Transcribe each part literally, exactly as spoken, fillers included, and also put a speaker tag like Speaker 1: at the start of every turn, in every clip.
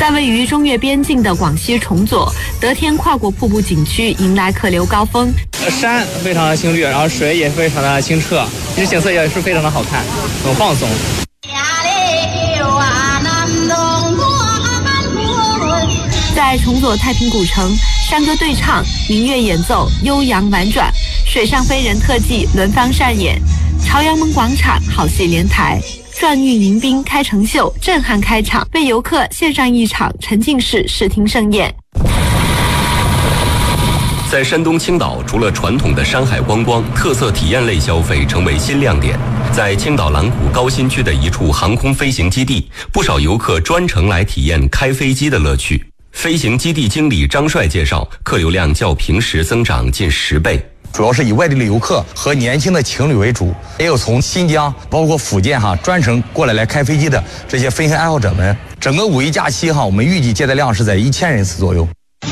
Speaker 1: 在位于中越边境的广西崇左，得天跨国瀑布景区迎来客流高峰。
Speaker 2: 山非常的青绿，然后水也非常的清澈，其实景色也是非常的好看，很放松。
Speaker 1: 在崇左太平古城，山歌对唱，民乐演奏，悠扬婉转，水上飞人特技轮番上演。朝阳门广场好戏连台，转运迎宾开城秀震撼开场，为游客献上一场沉浸式视听盛宴。
Speaker 3: 在山东青岛，除了传统的山海观光，特色体验类消费成为新亮点。在青岛蓝谷高新区的一处航空飞行基地，不少游客专程来体验开飞机的乐趣。飞行基地经理张帅介绍，客流量较平时增长近十倍。
Speaker 4: 主要是以外地的游客和年轻的情侣为主，也有从新疆包括福建哈专程过来来开飞机的这些飞行爱好者们。整个五一假期哈，我们预计接待量是在一千人次左右。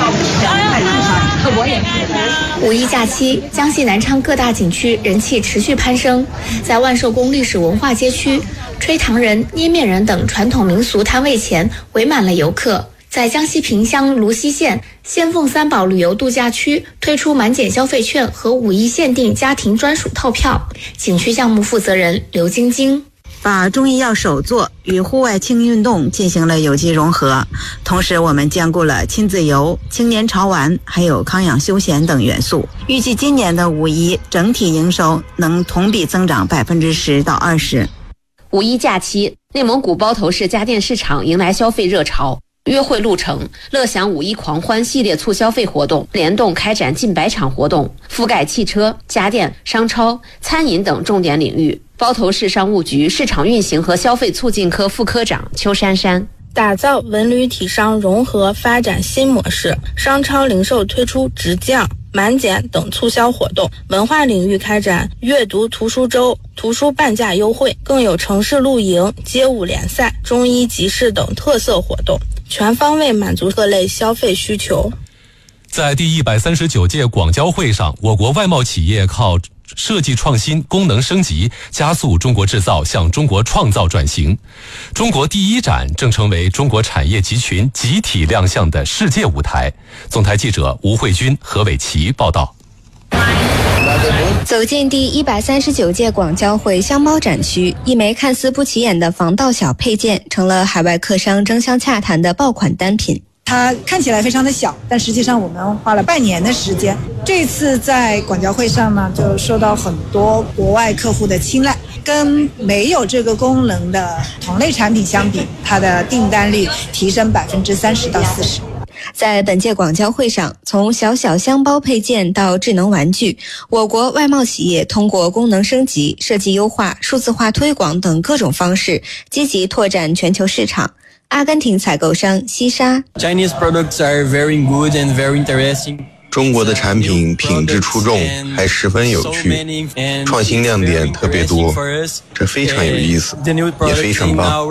Speaker 5: 五一假期，江西南昌各大景区人气持续攀升。在万寿宫历史文化街区，吹糖人、捏面人等传统民俗摊位前围满了游客。在江西萍乡泸溪县仙凤三宝旅游度假区推出满减消费券和五一限定家庭专属套票。景区项目负责人刘晶晶
Speaker 6: 把中医药手作与户外轻运动进行了有机融合，同时我们兼顾了亲子游、青年潮玩还有康养休闲等元素。预计今年的五一整体营收能同比增长百分之十到二十。
Speaker 7: 五一假期，内蒙古包头市家电市场迎来消费热潮。约会路程、乐享五一狂欢系列促消费活动联动开展近百场活动，覆盖汽车、家电、商超、餐饮等重点领域。包头市商务局市场运行和消费促进科副科长邱珊珊。
Speaker 8: 打造文旅体商融合发展新模式，商超零售推出直降、满减等促销活动，文化领域开展阅读图书周、图书半价优惠，更有城市露营、街舞联赛、中医集市等特色活动，全方位满足各类消费需求。
Speaker 9: 在第一百三十九届广交会上，我国外贸企业靠设计创新、功能升级，加速中国制造向中国创造转型。中国第一展正成为中国产业集群集体亮相的世界舞台。总台记者吴慧君、何伟奇报道。
Speaker 10: 走进第一百三十九届广交会箱包展区，一枚看似不起眼的防盗小配件，成了海外客商争相洽谈的爆款单品。
Speaker 11: 它看起来非常的小，但实际上我们花了半年的时间。这次在广交会上呢，就受到很多国外客户的青睐。跟没有这个功能的同类产品相比，它的订单率提升百分之三十到四十。
Speaker 10: 在本届广交会上，从小小箱包配件到智能玩具，我国外贸企业通过功能升级、设计优化、数字化推广等各种方式，积极拓展全球市场。阿根廷采购商西沙
Speaker 12: Chinese products are very good and very interesting.
Speaker 13: 中国的产品品质出众，还十分有趣，创新亮点特别多，这非常有意思，也非常棒。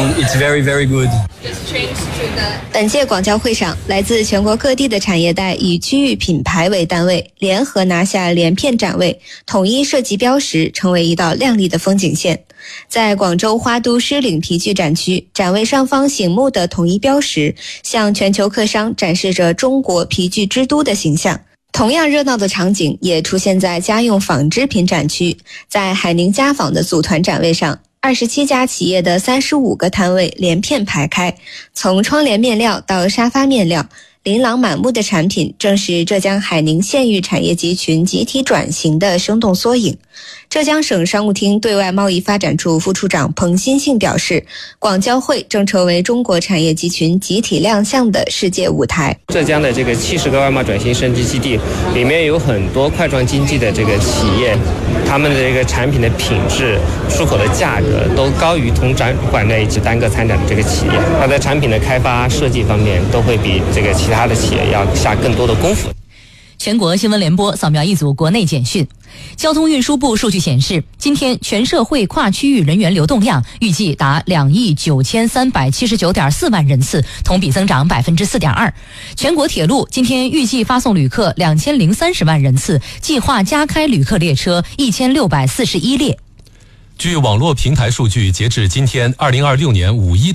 Speaker 10: 本届广交会上，来自全国各地的产业带以区域品牌为单位，联合拿下连片展位，统一设计标识，成为一道亮丽的风景线。在广州花都狮岭皮具展区，展位上方醒目的统一标识，向全球客商展示着中国皮具之都的形象。同样热闹的场景也出现在家用纺织品展区，在海宁家纺的组团展位上，二十七家企业的三十五个摊位连片排开，从窗帘面料到沙发面料，琳琅满目的产品正是浙江海宁县域产业集群集体转型的生动缩影。浙江省商务厅对外贸易发展处副处长彭新信表示，广交会正成为中国产业集群集体亮相的世界舞台。
Speaker 2: 浙江的这个七十个外贸转型升级基地里面有很多块状经济的这个企业，他们的这个产品的品质、出口的价格都高于同展馆在一起单个参展的这个企业，它的产品的开发设计方面都会比这个其他的企业要下更多的功夫。
Speaker 14: 全国新闻联播扫描一组国内简讯。交通运输部数据显示，今天全社会跨区域人员流动量预计达两亿九千三百七十九点四万人次，同比增长百分之四点二。全国铁路今天预计发送旅客两千零三十万人次，计划加开旅客列车一千六百四十一列。
Speaker 9: 据网络平台数据，截至今天，二零二六年五一